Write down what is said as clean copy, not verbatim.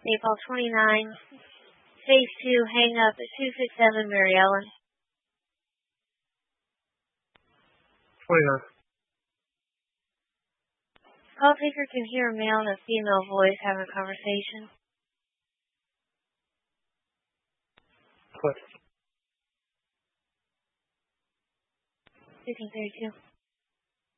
Naples 29, phase 2, hang up at 267 Mary Ellen. 29. Call taker can hear a male and a female voice having a conversation. Click. 1532.